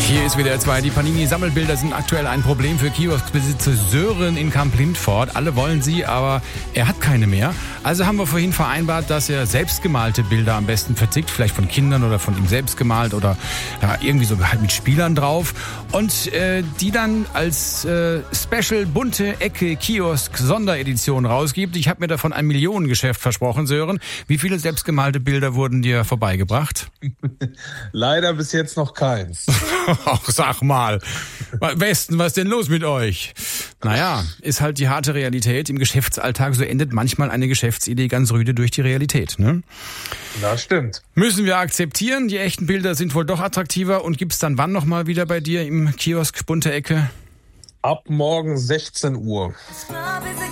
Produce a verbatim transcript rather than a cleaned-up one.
Hier ist W D R zwei. Die Panini-Sammelbilder sind aktuell ein Problem für Kioskbesitzer Sören in Kamp-Lindfort. Alle wollen sie, aber er hat keine mehr. Also haben wir vorhin vereinbart, dass er selbstgemalte Bilder am besten verzickt. Vielleicht von Kindern oder von ihm selbst gemalt oder ja, irgendwie so halt mit Spielern drauf. Und äh, die dann als äh, Special bunte Ecke Kiosk Sonderedition rausgibt. Ich habe mir davon ein Millionengeschäft versprochen, Sören. Wie viele selbstgemalte Bilder wurden dir vorbeigebracht? Leider bis jetzt noch keins. Ach, sag mal. Westen, was ist denn los mit euch? Naja, ist halt die harte Realität. Im Geschäftsalltag, so endet manchmal eine Geschäftsidee ganz rüde durch die Realität, ne? Das stimmt. Müssen wir akzeptieren. Die echten Bilder sind wohl doch attraktiver. Und gibt's dann wann nochmal wieder bei dir im Kiosk bunte Ecke? Ab morgen sechzehn Uhr.